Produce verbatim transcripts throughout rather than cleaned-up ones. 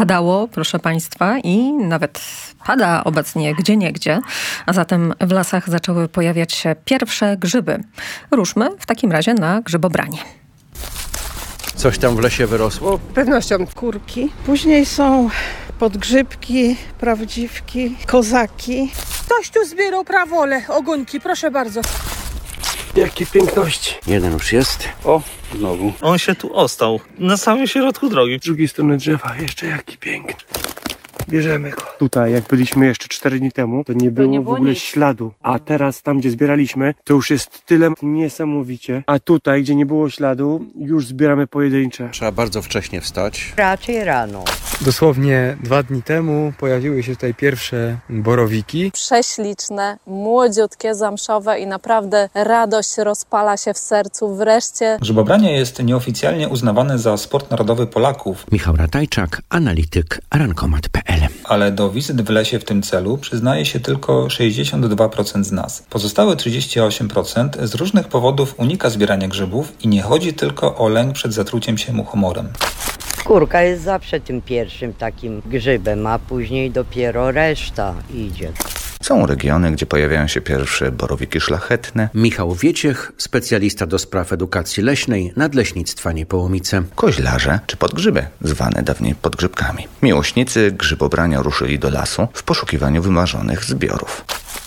padało, proszę Państwa, i nawet pada obecnie gdzieniegdzie, a zatem w lasach zaczęły pojawiać się pierwsze grzyby. Ruszmy w takim razie na grzybobranie. Coś tam w lesie wyrosło? Z pewnością kurki. Później są podgrzybki, prawdziwki, kozaki. Ktoś tu zbierał prawole, ogonki, proszę bardzo. Jakie piękności. Jeden już jest. O, znowu. On się tu ostał, na samym środku drogi. Z drugiej strony drzewa, jeszcze jaki piękny. Bierzemy go. Tutaj, jak byliśmy jeszcze cztery dni temu, to nie było, nie było w ogóle nic. śladu. A teraz tam, gdzie zbieraliśmy, to już jest tyle niesamowicie. A tutaj, gdzie nie było śladu, już zbieramy pojedyncze. Trzeba bardzo wcześnie wstać. Raczej rano. Dosłownie dwa dni temu pojawiły się tutaj pierwsze borowiki. Prześliczne, młodziutkie, zamszowe i naprawdę radość rozpala się w sercu. Wreszcie Grzybobranie jest nieoficjalnie uznawane za sport narodowy Polaków. Michał Ratajczak, analityk rankomat kropka pe el. Ale do wizyt w lesie w tym celu przyznaje się tylko sześćdziesiąt dwa procent z nas. Pozostałe trzydzieści osiem procent z różnych powodów unika zbierania grzybów i nie chodzi tylko o lęk przed zatruciem się muchomorem. Kurka jest zawsze tym pierwszym takim grzybem, a później dopiero reszta idzie. Są regiony, gdzie pojawiają się pierwsze borowiki szlachetne. Michał Wieciech, specjalista do spraw edukacji leśnej, Nadleśnictwa Niepołomice. Koźlarze czy podgrzyby, zwane dawniej podgrzybkami. Miłośnicy grzybobrania ruszyli do lasu w poszukiwaniu wymarzonych zbiorów.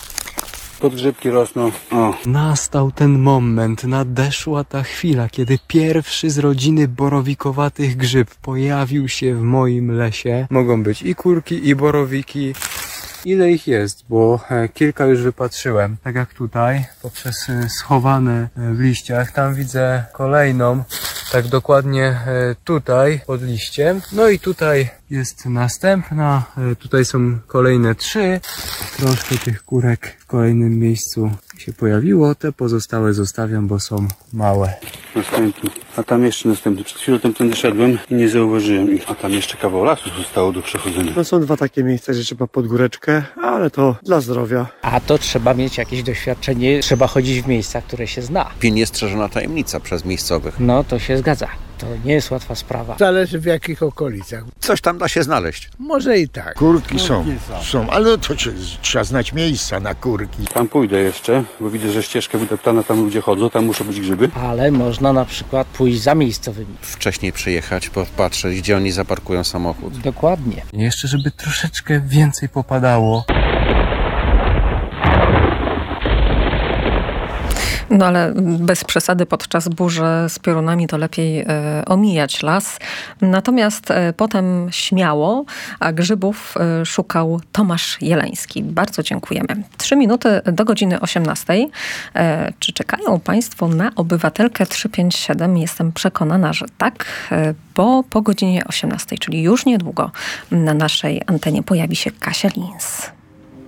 Podgrzybki rosną. O. Nastał ten moment, nadeszła ta chwila, kiedy pierwszy z rodziny borowikowatych grzyb pojawił się w moim lesie. Mogą być i kurki, i borowiki. Ile ich jest, bo kilka już wypatrzyłem. Tak jak tutaj, poprzez schowane w liściach. Tam widzę kolejną, tak dokładnie tutaj, pod liściem. No i tutaj jest następna. Tutaj są kolejne trzy. Troszkę tych kurek w kolejnym miejscu się pojawiło. Te pozostałe zostawiam, bo są małe. Następny. A tam jeszcze następny. Przed chwilą tam tędy szedłem i nie zauważyłem ich. A tam jeszcze kawał lasu zostało do przechodzenia. No są dwa takie miejsca, że trzeba pod góreczkę, ale to dla zdrowia. A to trzeba mieć jakieś doświadczenie, trzeba chodzić w miejsca, które się zna. Niestrzeżona tajemnica przez miejscowych. No to się zgadza. To nie jest łatwa sprawa. Zależy w jakich okolicach. Coś tam da się znaleźć. Może i tak. Kurki są, są, ale to trzeba znać miejsca na kurki. Tam pójdę jeszcze, bo widzę, że ścieżka wydeptana, tam ludzie chodzą, tam muszą być grzyby. Ale można na przykład pójść za miejscowymi. Wcześniej przyjechać, popatrzeć, gdzie oni zaparkują samochód. Dokładnie. Jeszcze, żeby troszeczkę więcej popadało. No ale bez przesady podczas burzy z piorunami to lepiej e, omijać las. Natomiast e, potem śmiało, a grzybów e, szukał Tomasz Jeleński. Bardzo dziękujemy. Trzy minuty do godziny osiemnastej. E, czy czekają Państwo na obywatelkę trzysta pięćdziesiąt siedem? Jestem przekonana, że tak, e, bo po godzinie osiemnastej, czyli już niedługo, na naszej antenie pojawi się Kasia Lins.